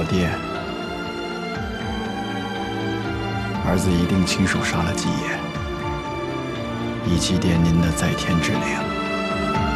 老爹，儿子一定亲手杀了季爷，以祭奠您的在天之灵。